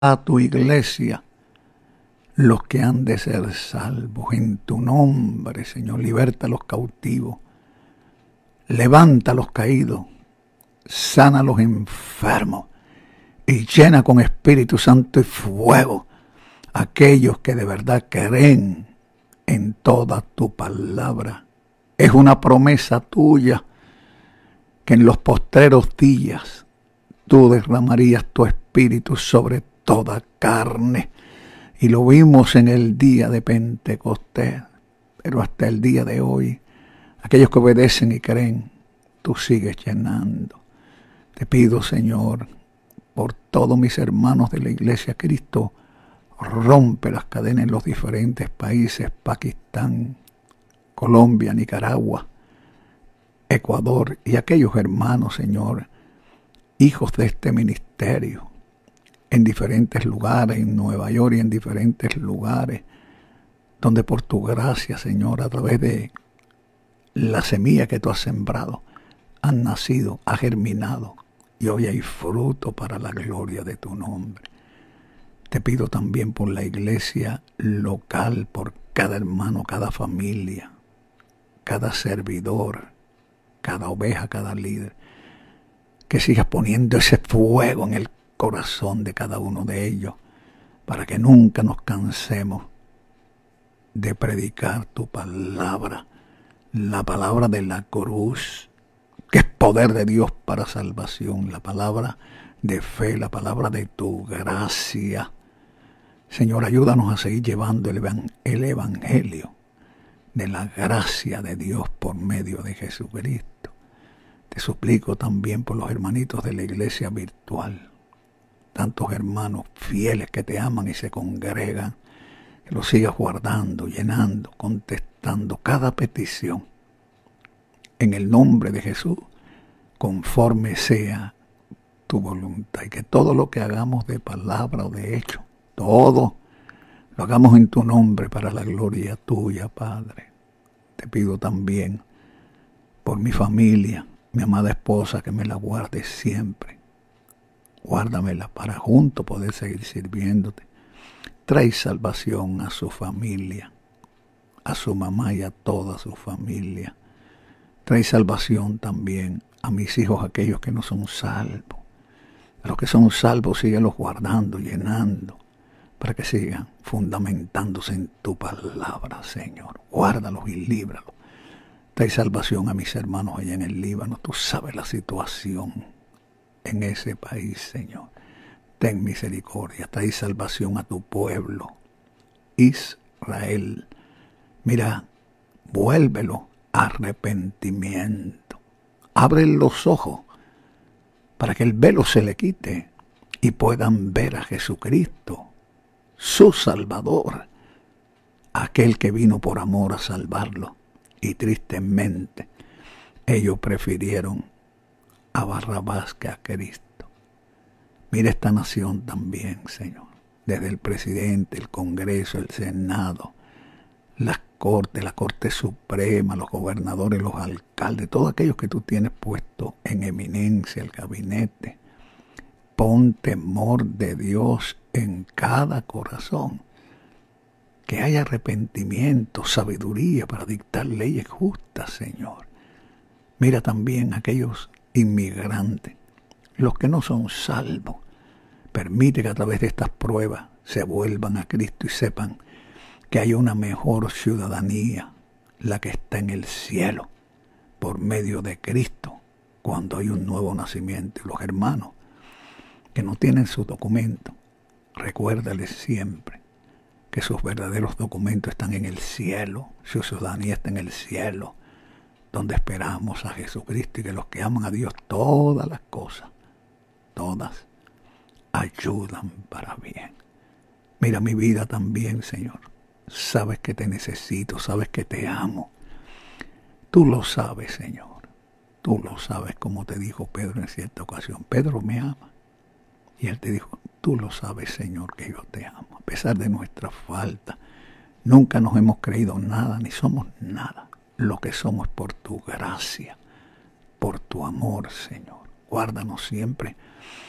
a tu iglesia los que han de ser salvos. En tu nombre, Señor, liberta a los cautivos, levanta a los caídos, sana a los enfermos y llena con Espíritu Santo y fuego a aquellos que de verdad creen en toda tu palabra. Es una promesa tuya que en los postreros días tú derramarías tu Espíritu sobre toda carne. Y lo vimos en el día de Pentecostés, pero hasta el día de hoy, aquellos que obedecen y creen, tú sigues llenando. Te pido, Señor, por todos mis hermanos de la Iglesia Cristo, rompe las cadenas en los diferentes países, Pakistán, Colombia, Nicaragua, Ecuador, y aquellos hermanos, Señor, hijos de este ministerio, en diferentes lugares, en Nueva York y en diferentes lugares, donde por tu gracia, Señor, a través de la semilla que tú has sembrado, han nacido, ha germinado, y hoy hay fruto para la gloria de tu nombre. Te pido también por la iglesia local, por cada hermano, cada familia, cada servidor, cada oveja, cada líder, que sigas poniendo ese fuego en el corazón de cada uno de ellos, para que nunca nos cansemos de predicar tu palabra, la palabra de la cruz, que es poder de Dios para salvación, la palabra de fe, la palabra de tu gracia. Señor, ayúdanos a seguir llevando el evangelio de la gracia de Dios por medio de Jesucristo. Te suplico también por los hermanitos de la iglesia virtual, tantos hermanos fieles que te aman y se congregan, que los sigas guardando, llenando, contestando cada petición en el nombre de Jesús, conforme sea tu voluntad, y que todo lo que hagamos de palabra o de hecho, todo lo hagamos en tu nombre para la gloria tuya, Padre. Te pido también por mi familia, mi amada esposa, que me la guardes siempre. Guárdamela para juntos poder seguir sirviéndote. Trae salvación a su familia, a su mamá y a toda su familia. Trae salvación también a mis hijos, aquellos que no son salvos. A los que son salvos, síguelos guardando, llenando, para que sigan fundamentándose en tu palabra, Señor. Guárdalos y líbralos. Trae salvación a mis hermanos allá en el Líbano. Tú sabes la situación en ese país, Señor. Ten misericordia. Trae salvación a tu pueblo, Israel. Mira, vuélvelo a arrepentimiento. Abre los ojos para que el velo se le quite y puedan ver a Jesucristo, su Salvador, aquel que vino por amor a salvarlo. Y tristemente ellos prefirieron a Barrabás que a Cristo. Mira esta nación también, Señor, desde el presidente, el Congreso, el Senado, las Cortes, la Corte Suprema, los gobernadores, los alcaldes, todos aquellos que tú tienes puesto en eminencia, el gabinete. Pon temor de Dios en cada corazón. Que haya arrepentimiento, sabiduría para dictar leyes justas, Señor. Mira también a aquellos inmigrantes, los que no son salvos. Permite que a través de estas pruebas se vuelvan a Cristo y sepan que hay una mejor ciudadanía, la que está en el cielo, por medio de Cristo, cuando hay un nuevo nacimiento. Y los hermanos que no tienen su documento, recuérdales siempre que sus verdaderos documentos están en el cielo, su ciudadanía está en el cielo, donde esperamos a Jesucristo, y que los que aman a Dios, todas las cosas, todas, ayudan para bien. Mira mi vida también, Señor. Sabes que te necesito, sabes que te amo. Tú lo sabes, Señor. Tú lo sabes, como te dijo Pedro en cierta ocasión. Pedro me ama. Y él te dijo, tú lo sabes, Señor, que yo te amo. A pesar de nuestra falta, nunca nos hemos creído nada, ni somos nada. Lo que somos por tu gracia, por tu amor, Señor. Guárdanos siempre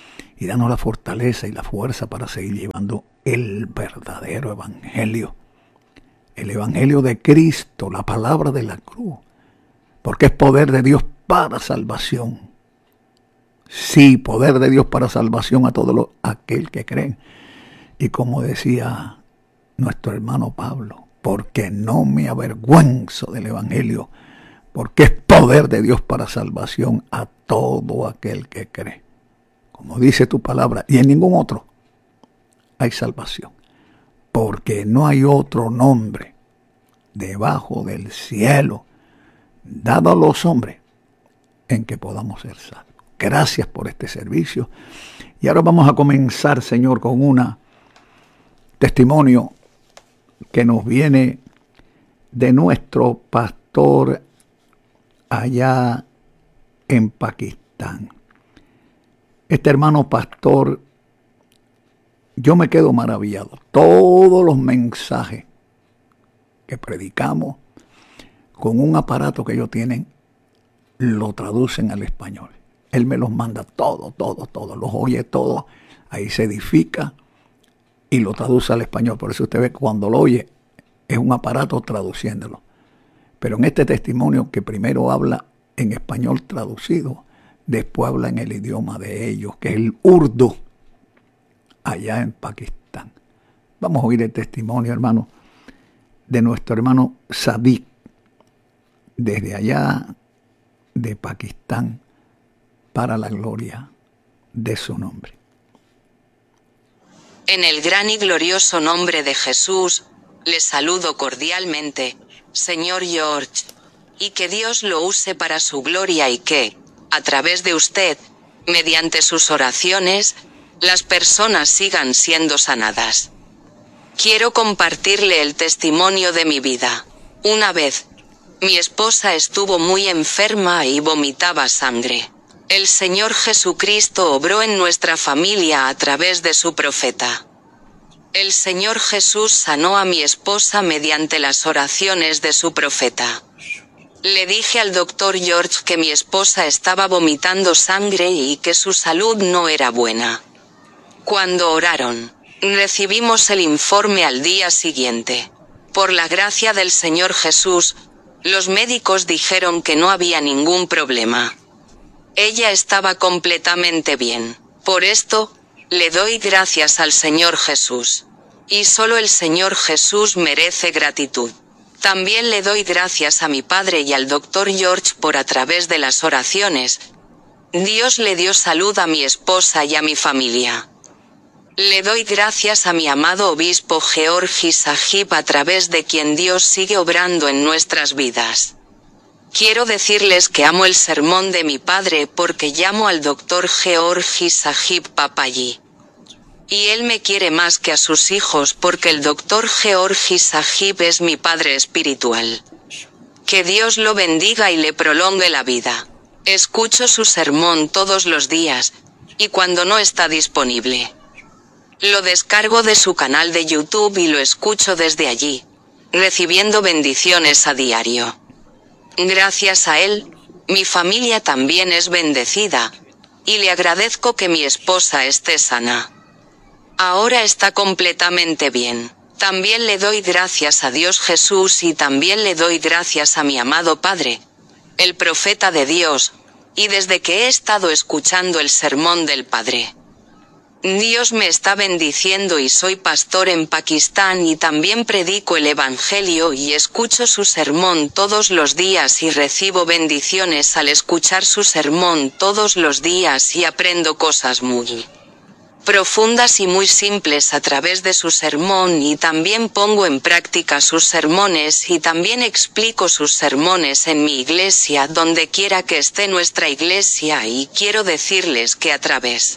y danos la fortaleza y la fuerza para seguir llevando el verdadero evangelio. El evangelio de Cristo, la palabra de la cruz, porque es poder de Dios para salvación. Sí, poder de Dios para salvación a todo aquel que cree. Y como decía nuestro hermano Pablo, porque no me avergüenzo del evangelio, porque es poder de Dios para salvación a todo aquel que cree. Como dice tu palabra, y en ningún otro hay salvación, porque no hay otro nombre debajo del cielo dado a los hombres en que podamos ser salvos. Gracias por este servicio. Y ahora vamos a comenzar, Señor, con un testimonio que nos viene de nuestro pastor allá en Pakistán. Este hermano pastor, yo me quedo maravillado. Todos los mensajes que predicamos con un aparato que ellos tienen, lo traducen al español. Él me los manda todo, los oye todo, ahí se edifica y lo traduce al español. Por eso usted ve que cuando lo oye, es un aparato traduciéndolo. Pero en este testimonio que primero habla en español traducido, después habla en el idioma de ellos, que es el urdu, allá en Pakistán. Vamos a oír el testimonio, hermano, de nuestro hermano Sadiq, desde allá de Pakistán, para la gloria de su nombre. En el gran y glorioso nombre de Jesús, les saludo cordialmente, señor George, y que Dios lo use para su gloria y que, a través de usted, mediante sus oraciones, las personas sigan siendo sanadas. Quiero compartirle el testimonio de mi vida. Una vez, mi esposa estuvo muy enferma y vomitaba sangre. El Señor Jesucristo obró en nuestra familia a través de su profeta. El Señor Jesús sanó a mi esposa mediante las oraciones de su profeta. Le dije al doctor George que mi esposa estaba vomitando sangre y que su salud no era buena. Cuando oraron, recibimos el informe al día siguiente. Por la gracia del Señor Jesús, los médicos dijeron que no había ningún problema. Ella estaba completamente bien. Por esto, le doy gracias al Señor Jesús. Y solo el Señor Jesús merece gratitud. También le doy gracias a mi padre y al doctor George por a través de las oraciones. Dios le dio salud a mi esposa y a mi familia. Le doy gracias a mi amado obispo Georgi Sahib a través de quien Dios sigue obrando en nuestras vidas. Quiero decirles que amo el sermón de mi padre porque llamo al doctor Georgi Sahib Papaji. Y él me quiere más que a sus hijos porque el doctor Georgi Sahib es mi padre espiritual. Que Dios lo bendiga y le prolongue la vida. Escucho su sermón todos los días, y cuando no está disponible, lo descargo de su canal de YouTube y lo escucho desde allí, recibiendo bendiciones a diario. Gracias a él, mi familia también es bendecida, y le agradezco que mi esposa esté sana. Ahora está completamente bien. También le doy gracias a Dios Jesús y también le doy gracias a mi amado Padre, el profeta de Dios, y desde que he estado escuchando el sermón del Padre, Dios me está bendiciendo y soy pastor en Pakistán y también predico el Evangelio y escucho su sermón todos los días y recibo bendiciones al escuchar su sermón todos los días y aprendo cosas muy profundas y muy simples a través de su sermón y también pongo en práctica sus sermones y también explico sus sermones en mi iglesia donde quiera que esté nuestra iglesia y quiero decirles que a través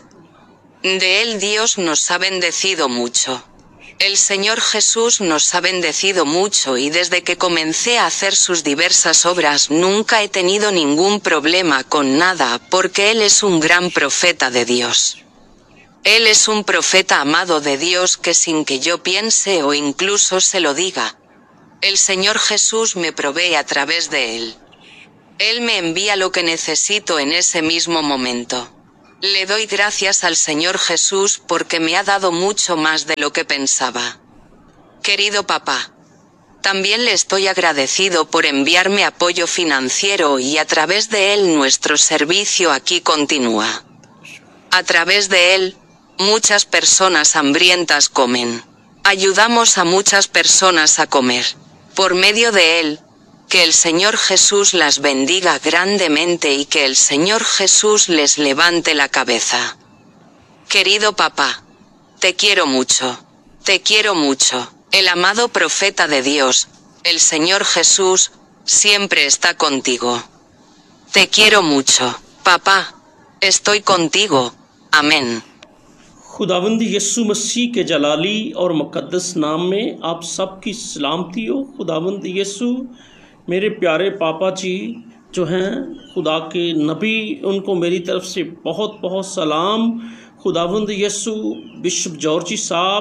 de él Dios nos ha bendecido mucho. El Señor Jesús nos ha bendecido mucho y desde que comencé a hacer sus diversas obras nunca he tenido ningún problema con nada porque Él es un gran profeta de Dios. Él es un profeta amado de Dios que sin que yo piense o incluso se lo diga, el Señor Jesús me provee a través de Él. Él me envía lo que necesito en ese mismo momento. Le doy gracias al Señor Jesús porque me ha dado mucho más de lo que pensaba. Querido papá, también le estoy agradecido por enviarme apoyo financiero y a través de él nuestro servicio aquí continúa. A través de él, muchas personas hambrientas comen. Ayudamos a muchas personas a comer. Por medio de él, que el Señor Jesús las bendiga grandemente y que el Señor Jesús les levante la cabeza. Querido papá, te quiero mucho. Te quiero mucho. El amado profeta de Dios, el Señor Jesús, siempre está contigo. Te quiero mucho, papá. Estoy contigo. Amén. खुदावंद यीशु मसीह के जलाली और मुकद्दस नाम में आप सबकी सलामती हो। खुदावंद यीशु मेरे प्यारे पापा जी जो हैं खुदा के नबी, उनको मेरी तरफ से बहुत बहुत सलाम। खुदावंद यीशु बिशप जॉर्जी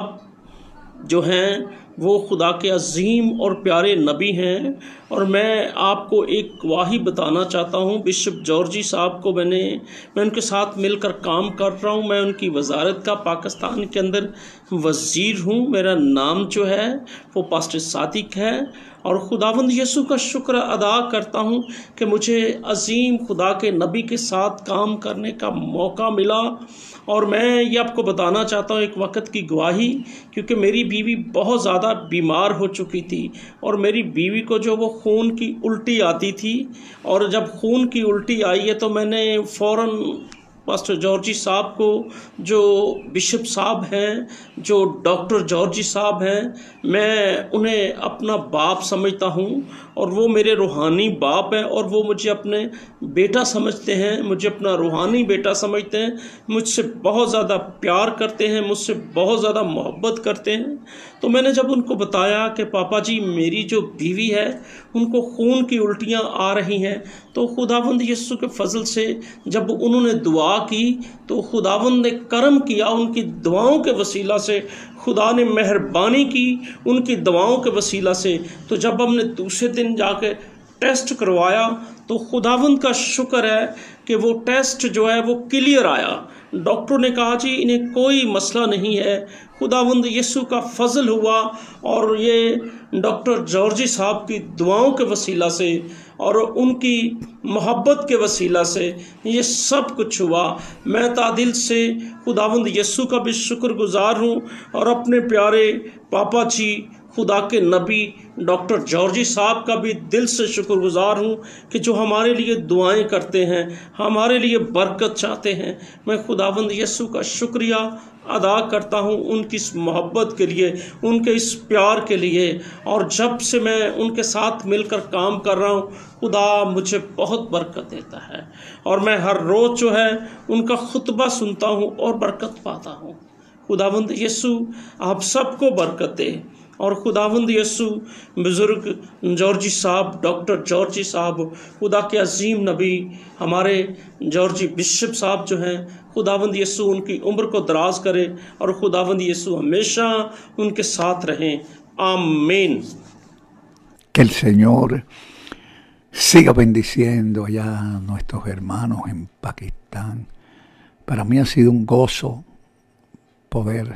साहब जो हैं वो खुदा के अजीम और प्यारे नबी हैं, और मैं आपको एक गवाही बताना चाहता हूँ। बिशप जॉर्जी साहब को मैं उनके साथ मिलकर काम कर रहा हूँ। मैं उनकी वजारत का पाकिस्तान के अंदर वज़ीर हूँ। मेरा नाम जो है वो पास्टर सादिक है, और खुदावंद यीशु का शुक्र अदा करता हूँ कि मुझे अजीम खुदा के नबी के साथ काम करने का मौका मिला। और मैं ये आपको बताना चाहता हूँ एक वक्त की गवाही, क्योंकि मेरी बीवी बहुत ज़्यादा बीमार हो चुकी थी, और मेरी बीवी को जो वो खून की उल्टी आती थी, और जब खून की उल्टी आई है तो मैंने फ़ौरन पास्टर जॉर्जी साहब को, जो बिशप साहब हैं, जो डॉक्टर जॉर्जी साहब हैं, मैं उन्हें अपना बाप समझता हूँ, और वो मेरे रूहानी बाप हैं, और वो मुझे अपने बेटा समझते हैं, मुझे अपना रूहानी बेटा समझते हैं, मुझसे बहुत ज़्यादा प्यार करते हैं, मुझसे बहुत ज़्यादा मोहब्बत करते हैं। तो मैंने जब उनको बताया कि पापा जी मेरी जो बीवी है उनको खून की उल्टियाँ आ रही हैं, तो खुदावंद यीशु के फजल से जब उन्होंने दुआ की तो खुदावंद ने करम किया। उनकी दुआओं के वसीला से खुदा ने मेहरबानी की, उनकी दुआओं के वसीला से। तो जब हमने दूसरे दिन जाके टेस्ट करवाया तो खुदावंद का शुक्र है कि वो टेस्ट जो है वो क्लियर आया। डॉक्टरों ने कहा जी इन्हें कोई मसला नहीं है। खुदावंद यीशु का फजल हुआ, और ये डॉक्टर जॉर्जी साहब की दुआओं के वसीला से और उनकी मोहब्बत के वसीला से ये सब कुछ हुआ। मैं तादिल से खुदावंद यीशु का भी शुक्रगुजार हूँ, और अपने प्यारे पापा जी खुदा के नबी डॉक्टर जॉर्जी साहब का भी दिल से शुक्रगुजार हूँ कि जो हमारे लिए दुआएं करते हैं, हमारे लिए बरकत चाहते हैं। मैं खुदावंद यीशु का शुक्रिया अदा करता हूँ उनकी इस मोहब्बत के लिए, उनके इस प्यार के लिए। और जब से मैं उनके साथ मिलकर काम कर रहा हूँ खुदा मुझे बहुत बरकत देता है, और मैं हर रोज़ जो है उनका खुतबा सुनता हूँ और बरकत पाता हूँ। खुदावंद यीशु आप सबको बरकत दे। और खुदावंद यीशु बुज़ुर्ग जॉर्जी साहब, डॉक्टर जॉर्जी साहब, खुदा के अजीम नबी हमारे जॉर्जी बिशप साहब जो हैं, खुदावंद यीशु उनकी उम्र को दराज करे, और खुदावंद यीशु हमेशा उनके साथ रहें। आमीन। Que el Señor siga bendiciendo allá a nuestros hermanos en Pakistán. Para mí ha sido un gozo poder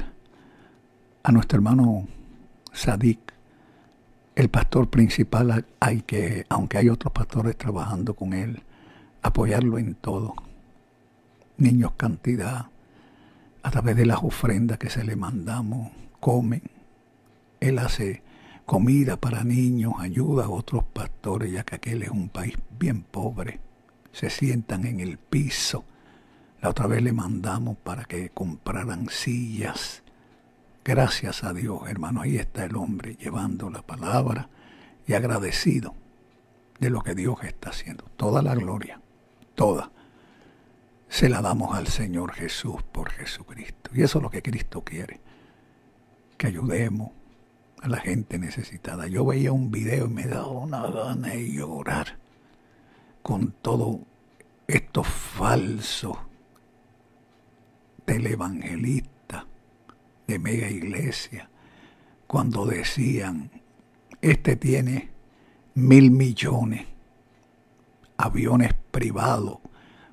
a nuestro hermano Sadik, el pastor principal, hay que, aunque hay otros pastores trabajando con él, apoyarlo en todo. Niños cantidad, a través de las ofrendas que se le mandamos, comen. Él hace comida para niños, ayuda a otros pastores, ya que aquel es un país bien pobre. Se sientan en el piso. La otra vez le mandamos para que compraran sillas. Gracias a Dios, hermano, ahí está el hombre llevando la palabra y agradecido de lo que Dios está haciendo. Toda la gloria, toda, se la damos al Señor Jesús por Jesucristo. Y eso es lo que Cristo quiere, que ayudemos a la gente necesitada. Yo veía un video y me daba una gana de llorar con todo estos falsos televangelistas de mega iglesia, cuando decían, este tiene 1.000 millones, aviones privados,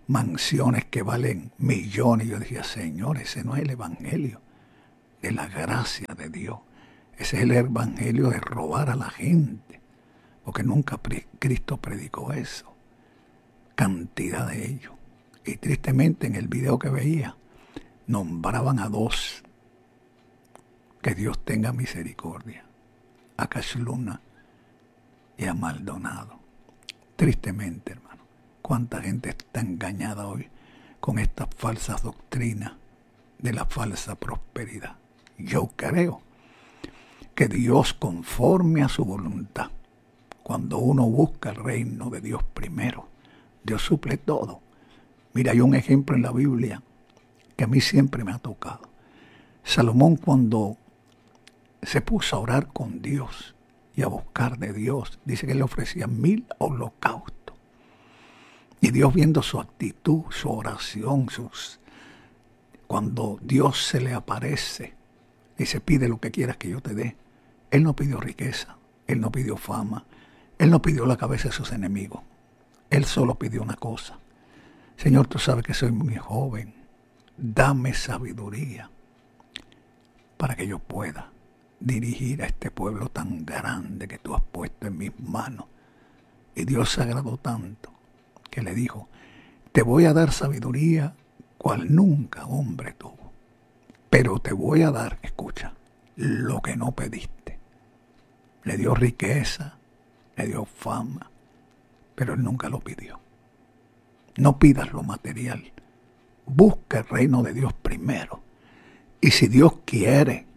mansiones que valen millones. Yo decía, Señor, ese no es el evangelio de la gracia de Dios. Ese es el evangelio de robar a la gente, porque nunca Cristo predicó eso. Cantidad de ellos. Y tristemente en el video que veía, nombraban a dos. Que Dios tenga misericordia. A Cash Luna y a Maldonado. Tristemente, hermano, cuánta gente está engañada hoy con estas falsas doctrinas de la falsa prosperidad. Yo creo que Dios, conforme a su voluntad, cuando uno busca el reino de Dios primero, Dios suple todo. Mira, hay un ejemplo en la Biblia que a mí siempre me ha tocado. Salomón, cuando se puso a orar con Dios y a buscar de Dios, dice que le ofrecía 1000 holocaustos. Y Dios, viendo su actitud, su oración, cuando Dios se le aparece, dice, pide lo que quieras que yo te dé. Él no pidió riqueza, él no pidió fama, él no pidió la cabeza de sus enemigos. Él solo pidió una cosa. Señor, tú sabes que soy muy joven. Dame sabiduría para que yo pueda dirigir a este pueblo tan grande que tú has puesto en mis manos. Y Dios se agradó tanto que le dijo, te voy a dar sabiduría cual nunca hombre tuvo. Pero te voy a dar, escucha, lo que no pediste. Le dio riqueza, le dio fama, pero él nunca lo pidió. No pidas lo material. Busca el reino de Dios primero. Y si Dios quiere,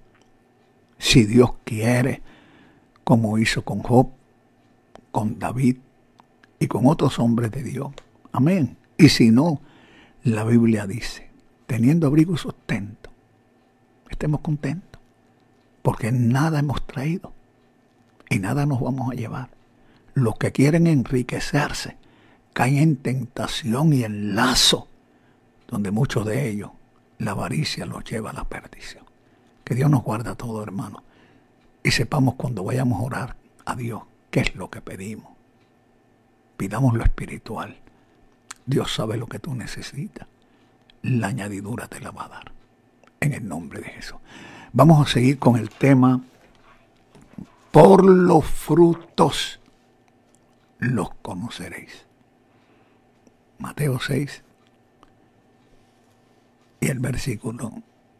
como hizo con Job, con David y con otros hombres de Dios. Amén. Y si no, la Biblia dice, teniendo abrigo y sustento, estemos contentos, porque nada hemos traído y nada nos vamos a llevar. Los que quieren enriquecerse caen en tentación y en lazo, donde muchos de ellos la avaricia los lleva a la perdición. Que Dios nos guarda todo, hermano. Y sepamos cuando vayamos a orar a Dios qué es lo que pedimos. Pidamos lo espiritual. Dios sabe lo que tú necesitas. La añadidura te la va a dar. En el nombre de Jesús. Vamos a seguir con el tema. Por los frutos los conoceréis. Mateo 6 y el versículo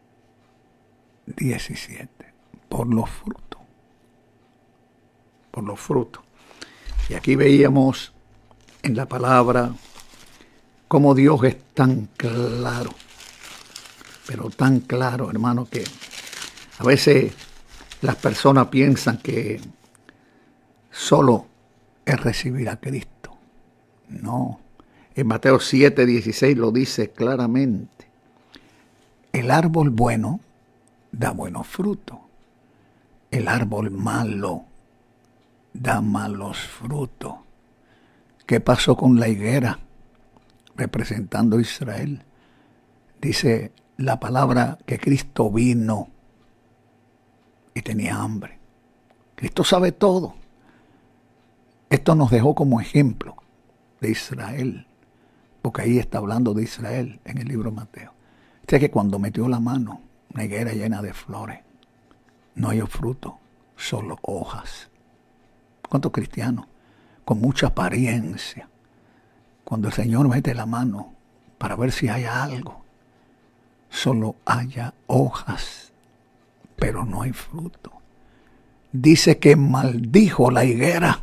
17. Por los frutos. Por los frutos. Y aquí veíamos en la palabra cómo Dios es tan claro. Pero tan claro, hermano, que a veces las personas piensan que solo es recibir a Cristo. No. En Mateo 7:16 lo dice claramente. El árbol bueno da buenos frutos. El árbol malo da malos frutos. ¿Qué pasó con la higuera representando a Israel? Dice la palabra que Cristo vino y tenía hambre. Cristo sabe todo. Esto nos dejó como ejemplo de Israel, porque ahí está hablando de Israel en el libro de Mateo. O sea que cuando metió la mano, una higuera llena de flores, no hay fruto, solo hojas. ¿Cuántos cristianos? Con mucha apariencia. Cuando el Señor mete la mano para ver si hay algo, solo haya hojas, pero no hay fruto. Dice que maldijo la higuera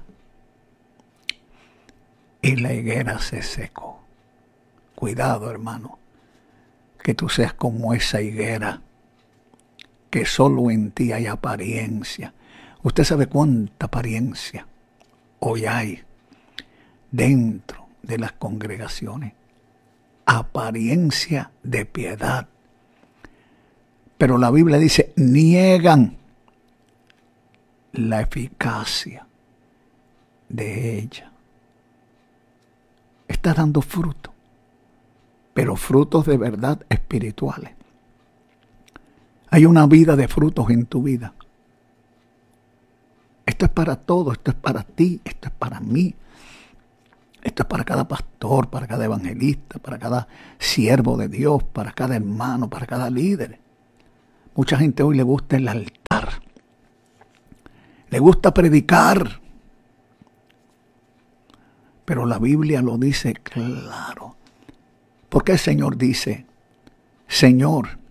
y la higuera se secó. Cuidado, hermano, que tú seas como esa higuera, que solo en ti hay apariencia. Usted sabe cuánta apariencia hoy hay dentro de las congregaciones. Apariencia de piedad. Pero la Biblia dice, niegan la eficacia de ella. Está dando fruto, pero frutos de verdad espirituales. Hay una vida de frutos en tu vida. Esto es para todos, esto es para ti, esto es para mí. Esto es para cada pastor, para cada evangelista, para cada siervo de Dios, para cada hermano, para cada líder. Mucha gente hoy le gusta el altar. Le gusta predicar. Pero la Biblia lo dice claro. Porque el Señor dice, Señor,